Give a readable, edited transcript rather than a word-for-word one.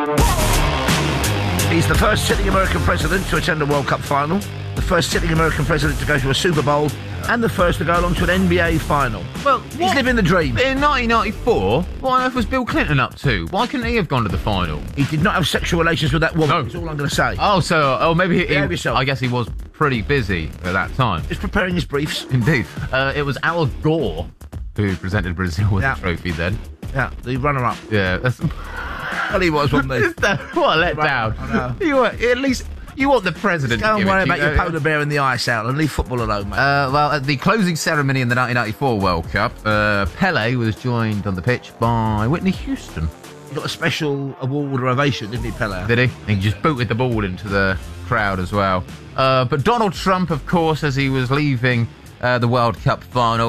He's the first sitting American president to attend a World Cup final, the first sitting American president to go to a Super Bowl, and the first to go along to an NBA final. Well, he's living the dream. In 1994, what on earth was Bill Clinton up to? Why couldn't he have gone to the final? He did not have sexual relations with that woman. No. That's all I'm going to say. Maybe Behave yourself. I guess he was pretty busy at that time. He's preparing his briefs. Indeed. It was Al Gore who presented Brazil with the trophy then. Yeah, the runner-up. Yeah, that's... Well, he was, wasn't he? What a letdown. At least you want the president Go to and give worry it to about you. your polar bear in the ice out and leave football alone, mate. Well, at the closing ceremony in the 1994 World Cup, Pele was joined on the pitch by Whitney Houston. He got a special award or ovation, didn't he, Pele? Did he? He just booted the ball into the crowd as well. But Donald Trump, of course, as he was leaving the World Cup final,